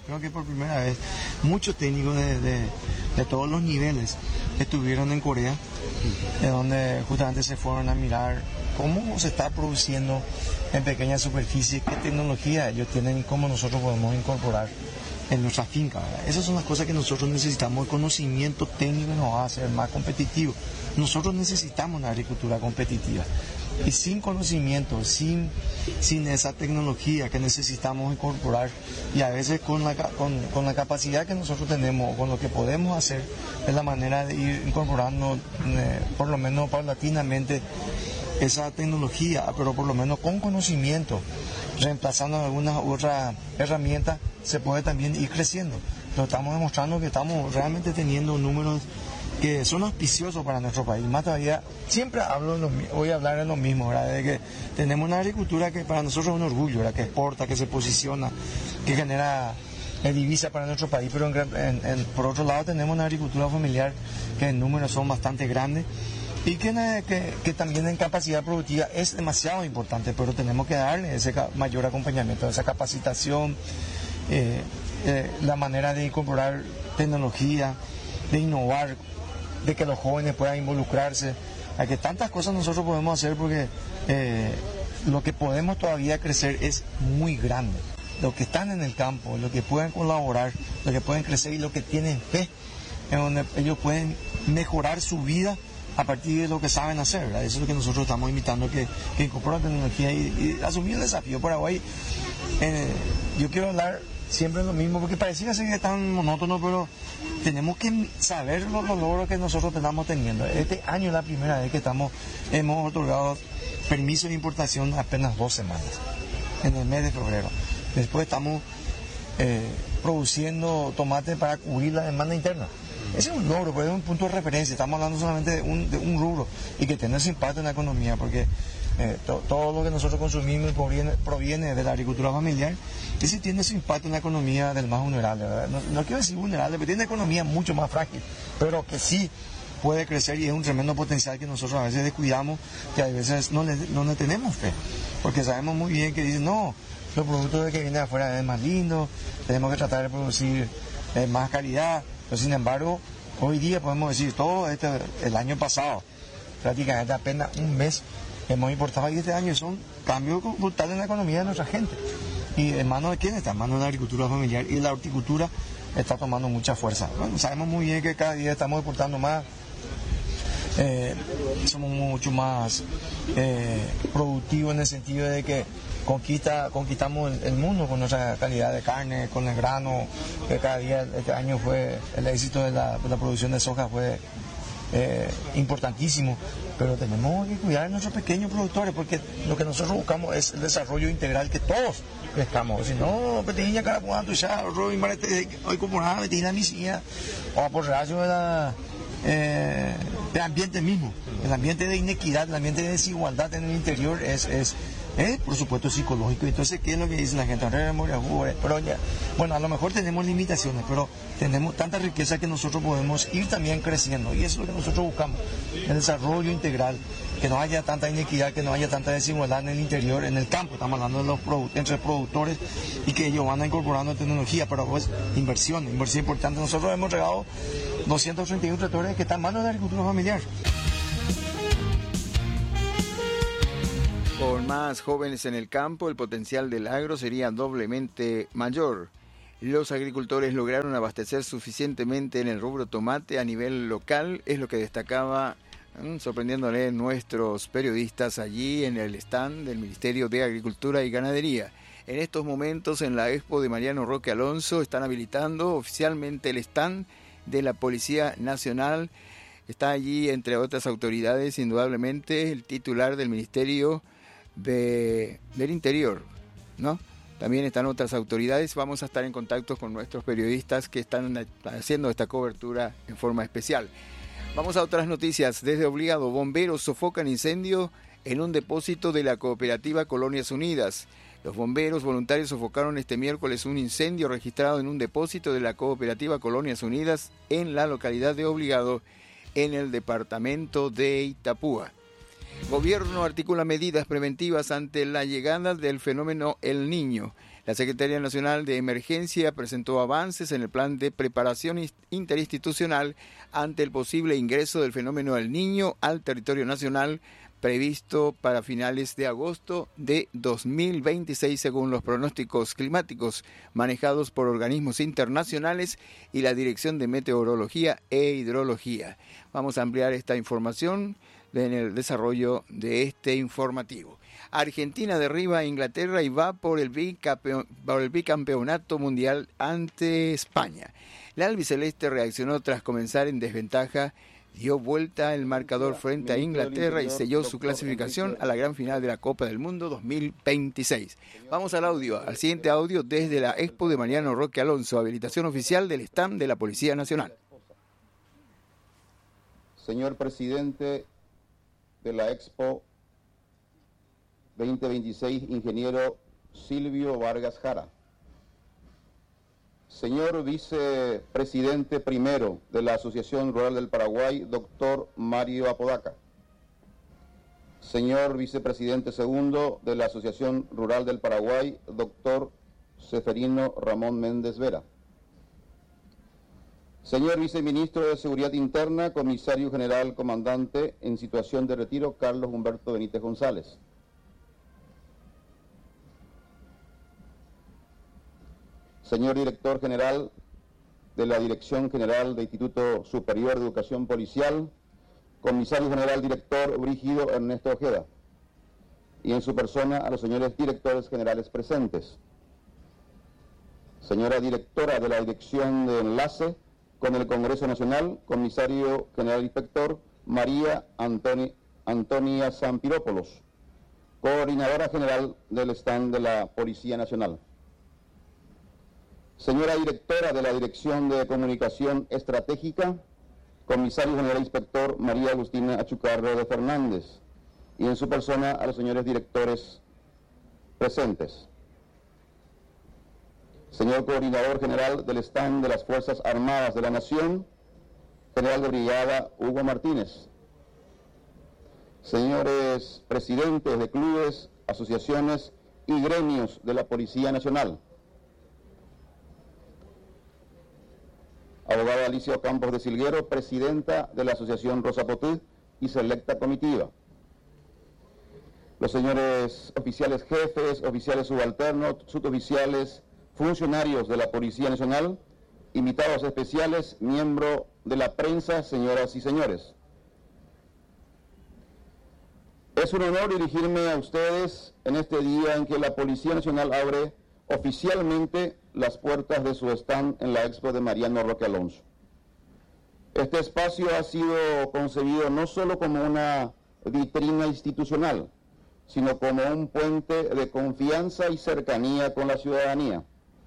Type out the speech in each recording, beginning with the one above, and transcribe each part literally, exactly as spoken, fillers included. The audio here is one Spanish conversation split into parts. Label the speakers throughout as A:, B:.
A: Creo que por primera vez muchos técnicos de, de, de todos los niveles estuvieron en Corea, de donde justamente se fueron a mirar cómo se está produciendo en pequeñas superficies, qué tecnología ellos tienen y cómo nosotros podemos incorporar en nuestra finca, ¿verdad? Esas son las cosas que nosotros necesitamos. El conocimiento técnico nos va a hacer más competitivos. Nosotros necesitamos una agricultura competitiva. Y sin conocimiento, sin, sin esa tecnología que necesitamos incorporar, y a veces con la, con, con la capacidad que nosotros tenemos, con lo que podemos hacer, es la manera de ir incorporando, eh, por lo menos paulatinamente, esa tecnología, pero por lo menos con conocimiento, reemplazando algunas otras herramientas, se puede también ir creciendo. Lo estamos demostrando que estamos realmente teniendo números que son auspiciosos para nuestro país. Más todavía, siempre hablo de lo, voy a hablar de lo mismo, ¿verdad? De que tenemos una agricultura que para nosotros es un orgullo, ¿verdad? Que exporta, que se posiciona, que genera eh, divisa para nuestro país, pero en, en, en, por otro lado tenemos una agricultura familiar que en números son bastante grandes y que, que, que también en capacidad productiva es demasiado importante, pero tenemos que darle ese mayor acompañamiento, esa capacitación, eh, eh, la manera de incorporar tecnología, de innovar, de que los jóvenes puedan involucrarse, a que tantas cosas nosotros podemos hacer, porque eh, lo que podemos todavía crecer es muy grande. Los que están en el campo, los que pueden colaborar, los que pueden crecer y los que tienen fe, en donde ellos pueden mejorar su vida a partir de lo que saben hacer, ¿verdad? Eso es lo que nosotros estamos invitando, que, que incorporen tecnología y, y asumir el desafío. Paraguay, eh, yo quiero hablar siempre lo mismo, porque pareciera ser que es tan monótono, pero tenemos que saber los, los logros que nosotros estamos teniendo. Este año es la primera vez que estamos, hemos otorgado permiso de importación apenas dos semanas, en el mes de febrero. Después estamos eh, produciendo tomate para cubrir la demanda interna. Ese es un logro, pero es un punto de referencia. Estamos hablando solamente de un, de un rubro y que tiene ese impacto en la economía, porque eh, to, todo lo que nosotros consumimos proviene, proviene de la agricultura familiar, y sí tiene ese impacto en la economía del más vulnerable, ¿verdad? No, no quiero decir vulnerable, pero tiene una economía mucho más frágil, pero que sí puede crecer, y es un tremendo potencial que nosotros a veces descuidamos, que a veces no le, no le tenemos fe, porque sabemos muy bien que dicen, no, los productos de que vienen de afuera es más lindo, tenemos que tratar de producir eh, más calidad. Pero sin embargo, hoy día podemos decir, todo este, el año pasado, prácticamente apenas un mes, hemos importado, y este año son cambios brutales en la economía de nuestra gente. ¿Y en manos de quién está? En manos de la agricultura familiar, y la horticultura está tomando mucha fuerza. Bueno, sabemos muy bien que cada día estamos exportando más, eh, somos mucho más eh, productivos en el sentido de que Conquista, conquistamos el, el mundo con nuestra calidad de carne, con el grano, que cada día, este año fue, el éxito de la, de la producción de soja fue eh, importantísimo, pero tenemos que cuidar a nuestros pequeños productores, porque lo que nosotros buscamos es el desarrollo integral, que todos crezcamos. Si no, pequeña cara cuando ya, hoy como nada, pequeña misía, o por rayo de la... Eh, el ambiente mismo, el ambiente de inequidad, el ambiente de desigualdad en el interior es, es, es por supuesto psicológico. Entonces, ¿qué es lo que dice la gente? Pero ya, bueno, a lo mejor tenemos limitaciones, pero tenemos tanta riqueza que nosotros podemos ir también creciendo, y eso es lo que nosotros buscamos, el desarrollo integral, que no haya tanta inequidad, que no haya tanta desigualdad en el interior, en el campo. Estamos hablando de los produ- entre productores, y que ellos van incorporando tecnología, pero pues inversión, inversión importante. Nosotros hemos regado doscientos treinta y uno tractores que están en manos de la agricultura familiar.
B: Con más jóvenes en el campo, el potencial del agro sería doblemente mayor. Los agricultores lograron abastecer suficientemente en el rubro tomate a nivel local, es lo que destacaba, ¿eh? sorprendiéndole nuestros periodistas allí en el stand del Ministerio de Agricultura y Ganadería. En estos momentos, en la expo de Mariano Roque Alonso, están habilitando oficialmente el stand de la Policía Nacional. Está allí, entre otras autoridades, indudablemente, el titular del Ministerio de, del Interior, ¿no? También están otras autoridades. Vamos a estar en contacto con nuestros periodistas que están haciendo esta cobertura en forma especial. Vamos a otras noticias. Desde Obligado, bomberos sofocan incendio en un depósito de la cooperativa Colonias Unidas. Los bomberos voluntarios sofocaron este miércoles un incendio registrado en un depósito de la cooperativa Colonias Unidas en la localidad de Obligado, en el departamento de Itapúa. Gobierno articula medidas preventivas ante la llegada del fenómeno El Niño. La Secretaría Nacional de Emergencia presentó avances en el plan de preparación interinstitucional ante el posible ingreso del fenómeno El Niño al territorio nacional, previsto para finales de agosto de dos mil veintiséis, según los pronósticos climáticos manejados por organismos internacionales y la Dirección de Meteorología e Hidrología. Vamos a ampliar esta información en el desarrollo de este informativo. Argentina derriba a Inglaterra y va por el, bicampeon, por el bicampeonato mundial ante España. La albiceleste reaccionó tras comenzar en desventaja, dio vuelta el marcador frente a Inglaterra y selló su clasificación a la gran final de la Copa del Mundo dos mil veintiséis. Vamos al audio, al siguiente audio desde la Expo de Mariano Roque Alonso, habilitación oficial del stand de la Policía Nacional.
C: Señor presidente de la Expo veinte veintiséis, ingeniero Silvio Vargas Jara. Señor vicepresidente primero de la Asociación Rural del Paraguay, doctor Mario Apodaca. Señor vicepresidente segundo de la Asociación Rural del Paraguay, doctor Seferino Ramón Méndez Vera. Señor viceministro de Seguridad Interna, comisario general comandante en situación de retiro, Carlos Humberto Benítez González. Señor director general de la Dirección General del Instituto Superior de Educación Policial, comisario general director Brígido Ernesto Ojeda, y en su persona a los señores directores generales presentes. Señora directora de la Dirección de Enlace con el Congreso Nacional, comisario general inspector María Antoni, Antonia Sampirópolos, coordinadora general del stand de la Policía Nacional. Señora directora de la Dirección de Comunicación Estratégica, comisario general inspector María Agustina Achucarro de Fernández, y en su persona a los señores directores presentes. Señor coordinador general del stand de las Fuerzas Armadas de la Nación, general de brigada Hugo Martínez. Señores presidentes de clubes, asociaciones y gremios de la Policía Nacional. Abogada Alicia Campos de Silguero, presidenta de la Asociación Rosa Potú y selecta comitiva. Los señores oficiales jefes, oficiales subalternos, suboficiales, funcionarios de la Policía Nacional, invitados especiales, miembros de la prensa, señoras y señores. Es un honor dirigirme a ustedes en este día en que la Policía Nacional abre oficialmente las puertas de su stand en la Expo de Mariano Roque Alonso. Este espacio ha sido concebido no solo como una vitrina institucional, sino como un puente de confianza y cercanía con la ciudadanía.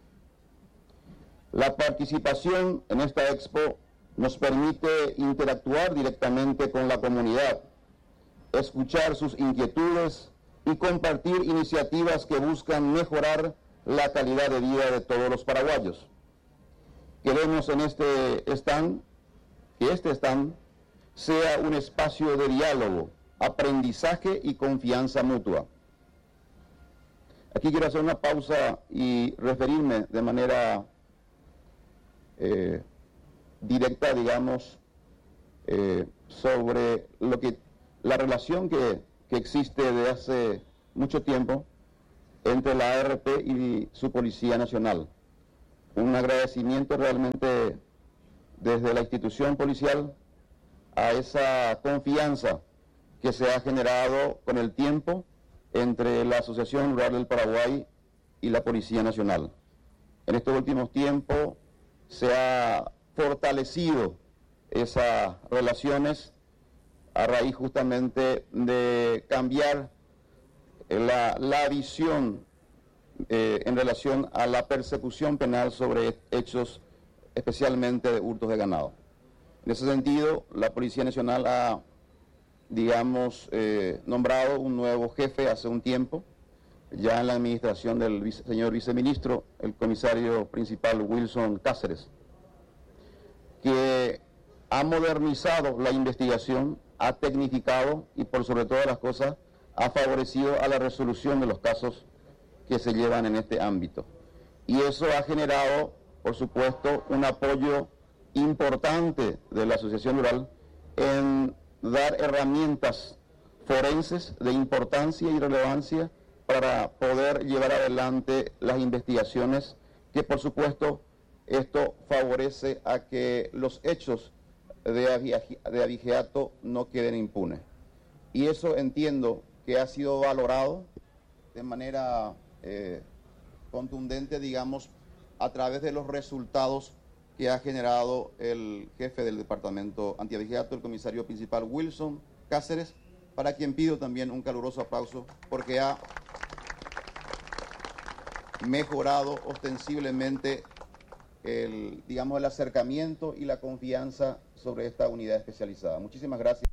C: La participación en esta Expo nos permite interactuar directamente con la comunidad, escuchar sus inquietudes y compartir iniciativas que buscan mejorar la calidad de vida de todos los paraguayos. Queremos en este stand, que este stand sea un espacio de diálogo, aprendizaje y confianza mutua. Aquí quiero hacer una pausa y referirme de manera eh, directa, digamos, eh, sobre lo que la relación que, que existe desde hace mucho tiempo entre la A R P y su Policía Nacional. Un agradecimiento realmente desde la institución policial a esa confianza que se ha generado con el tiempo entre la Asociación Rural del Paraguay y la Policía Nacional. En estos últimos tiempos se ha fortalecido esas relaciones a raíz justamente de cambiar La, la visión eh, en relación a la persecución penal sobre hechos especialmente de hurtos de ganado. En ese sentido, la Policía Nacional ha, digamos, eh, nombrado un nuevo jefe hace un tiempo, ya en la administración del vice, señor viceministro, el comisario principal Wilson Cáceres, que ha modernizado la investigación, ha tecnificado y por sobre todas las cosas ha favorecido a la resolución de los casos que se llevan en este ámbito. Y eso ha generado, por supuesto, un apoyo importante de la Asociación Rural en dar herramientas forenses de importancia y relevancia para poder llevar adelante las investigaciones, que por supuesto esto favorece a que los hechos de abigeato no queden impunes. Y eso entiendo que ha sido valorado de manera eh, contundente, digamos, a través de los resultados que ha generado el jefe del Departamento Antiabigeato, el comisario principal Wilson Cáceres, para quien pido también un caluroso aplauso, porque ha mejorado ostensiblemente el, digamos, el acercamiento y la confianza sobre esta unidad especializada. Muchísimas gracias.